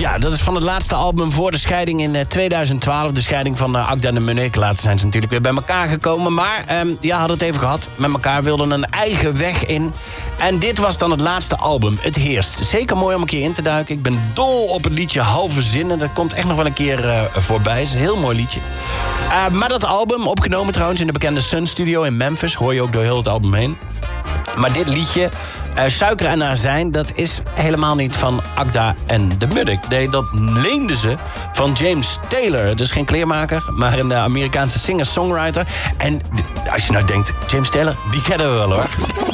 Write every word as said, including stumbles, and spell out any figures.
Ja, dat is van het laatste album voor de scheiding in uh, tweeduizend twaalf. De scheiding van uh, Akda en de Munnik. Later zijn ze natuurlijk weer bij elkaar gekomen. Maar um, ja, hadden het even gehad. Met elkaar wilden een eigen weg in. En dit was dan het laatste album. Het heerst. Zeker mooi om een keer in te duiken. Ik ben dol op het liedje Halve Zinnen. Dat komt echt nog wel een keer uh, voorbij. Het is een heel mooi liedje. Uh, maar dat album, opgenomen trouwens in de bekende Sun Studio in Memphis. Hoor je ook door heel het album heen. Maar dit liedje, uh, Suiker en Azijn, dat is helemaal niet van Akda en de Munnik. Nee, dat leenden ze van James Taylor. Dus geen kleermaker, maar een uh, Amerikaanse singer-songwriter. En als je nou denkt, James Taylor, die kennen we wel hoor.